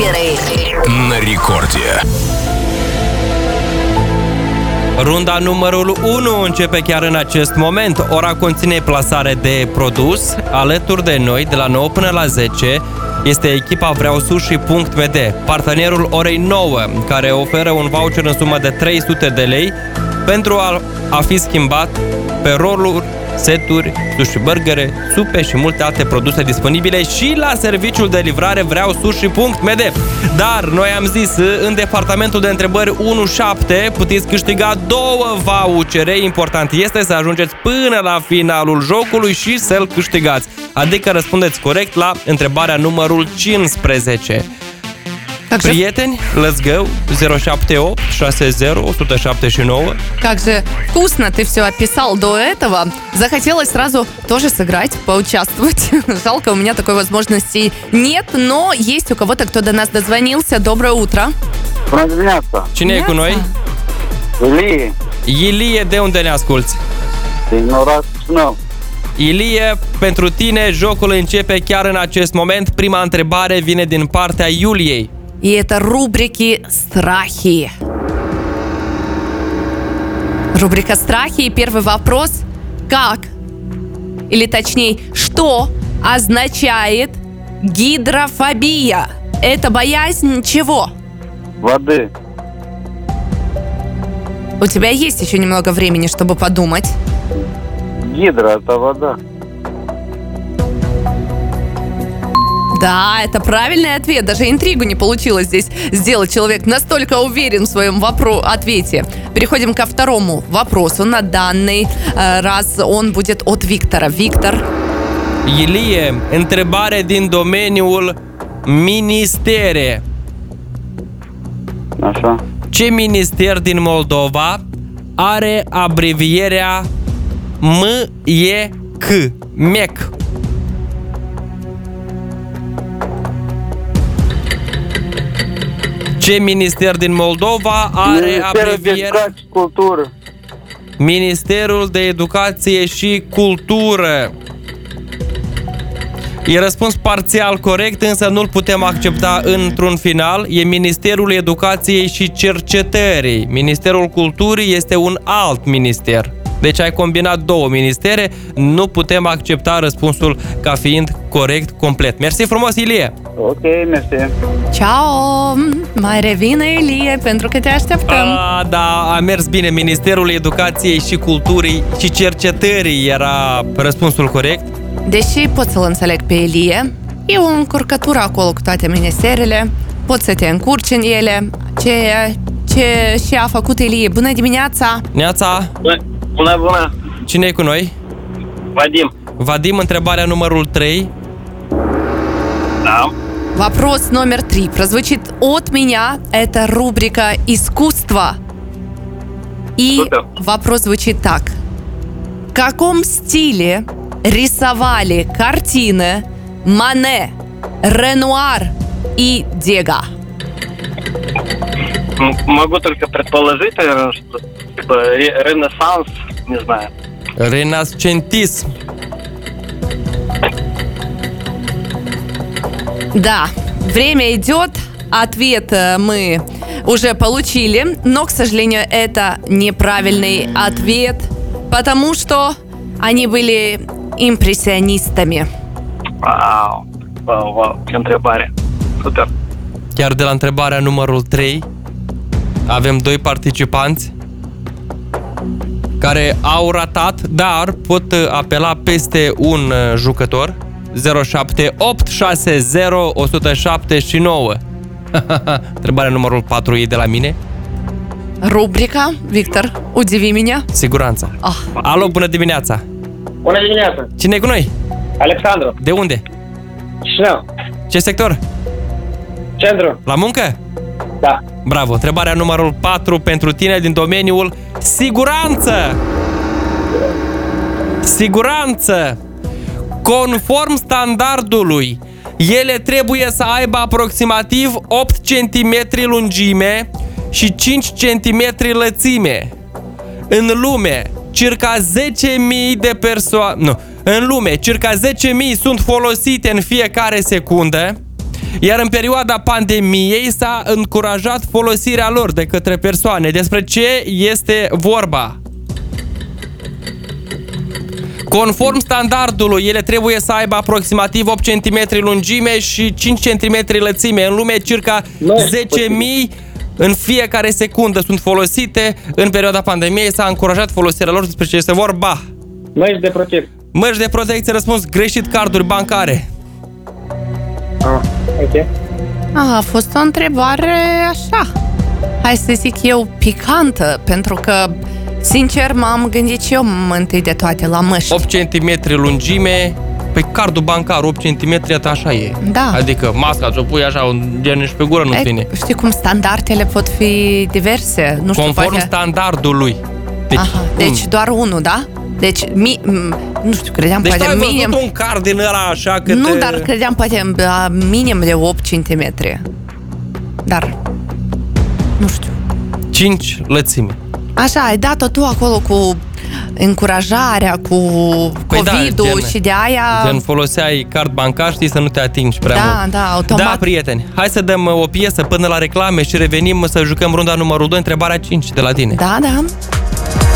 Рокеры на рекорде. Runda numărul 1 începe chiar în acest moment. Ora conține plasare de produs. Alături de noi, de la 9 până la 10, este echipa vreausushi.md, partenerul orei 9, care oferă un voucher în sumă de 300 de lei pentru a fi schimbat pe roluri, seturi, sushi burgere, supe și multe alte produse disponibile și la serviciul de livrare vreausushi.md. Dar noi am zis, în departamentul de întrebări 1-7 puteți câștiga 2 vouchere. Important este să ajungeți până la finalul jocului și să-l câștigați. Adică răspundeți corect la întrebarea numărul 15. Приятель, let's go, 078 60 179. Как же вкусно ты все описал до этого. Захотелось сразу тоже сыграть, поучаствовать. Жалко, у меня такой возможности нет, но есть у кого-то, кто до нас дозвонился. Доброе утро. Bună dimineața! Cine e cu noi? Ilie, Ilie, de unde ne asculți? din oraș Chișinău. Ilie, pentru tine jocul începe chiar în acest moment. Prima întrebare vine din partea Iuliei. И это рубрики «Страхи». Рубрика «Страхи» и первый вопрос. Как, или точнее, что означает гидрофобия? Это боязнь чего? Воды. У тебя есть еще немного времени, чтобы подумать. Гидро – это вода. Да, это правильный ответ. Даже интригу не получилось здесь сделать. Человек настолько уверен в своем ответе. Переходим ко второму вопросу. На данный раз он будет от Виктора. Виктор. Ilie, întrebare din domeniul ministere. Așa. Ce minister din Moldova are abrevierea MEC? MEC. Ce minister din Moldova are Ministerul de abrevierea? Educație și Cultură. Ministerul de Educație și Cultură. E răspuns parțial corect, însă nu-l putem accepta într-un final. E Ministerul Educației și Cercetării. Ministerul Culturii este un alt minister. Deci ai combinat 2 ministere. Nu putem accepta răspunsul ca fiind corect, complet. Mersi frumos, Ilie! Ok, mersi. Ciao! Mai revină, Ilie, pentru că te așteptăm. Da, a mers bine. Ministerul Educației și Culturii și Cercetării era răspunsul corect. Deși pot să-l înțeleg pe Ilie, e o încurcătură acolo cu toate ministerele, pot să te încurci în ele. Ce și-a făcut Ilie? Bună dimineața! Neața! Bună! Cine e cu noi? Vadim, întrebarea numărul 3. Да. Вопрос номер 3 прозвучит от меня. Это рубрика «Искусство». И Супер. вопрос звучит так. В каком стиле рисовали картины Мане, Ренуар и Дега? Могу только предположить, наверное, что типа Ренессанс, не знаю. Renascentism. Да, время идет, ответ мы уже получили, но, к сожалению, это неправильный ответ, потому что они были импрессионистами. Вау, ce întrebare. Super. Chiar de la întrebarea numărul 3 avem 2 participanți care au ratat, dar pot apela peste un jucător. 07860 179. Întrebarea numărul 4 e de la mine. Rubrica, Victor, удиви меня. Siguranța. Alo, bună dimineața. Bună dimineața. Cine e cu noi? Alexandru. De unde? Chișinău. Ce sector? Centru. La muncă? Da. Bravo. Întrebarea numărul 4 pentru tine din domeniul siguranță. Siguranță. Conform standardului, ele trebuie să aibă aproximativ 8 cm lungime și 5 cm lățime. În lume, circa 10.000 de persoane... Nu. În lume, circa 10.000 sunt folosite în fiecare secundă. Iar în perioada pandemiei s-a încurajat folosirea lor de către persoane. Despre ce este vorba? Conform standardului, ele trebuie să aibă aproximativ 8 cm lungime și 5 cm lățime. În lume, circa 10.000 în fiecare secundă sunt folosite. În perioada pandemiei s-a încurajat folosirea lor. Despre ce este vorba? Măști de protecție. Măști de protecție, răspuns greșit, carduri bancare. Ok. A fost o întrebare așa, hai să zic eu, picantă, pentru că, sincer, m-am gândit și eu întâi de toate la măști. 8 cm lungime. Păi cardul bancar, 8 cm, așa e. Da. Adică masca, ți-o pui așa, un gen și pe gură nu vine. Știi cum standardele pot fi diverse? Nu știu, Conform poate... standardului. Deci, deci doar unul, da? Deci, nu știu, credeam deci poate tu ai minim... văzut un card din ăla așa cât... Nu, dar credeam poate minim de 8 cm. Dar, nu știu. 5 lățime. Așa, ai dat-o tu acolo cu încurajarea, cu COVID-ul și de aia... Gen foloseai card bancar, știi, să nu te atingi prea mult. Da, automat. Da, prieteni, hai să dăm o piesă până la reclame și revenim să jucăm runda numărul 2, întrebarea 5 de la tine. Da.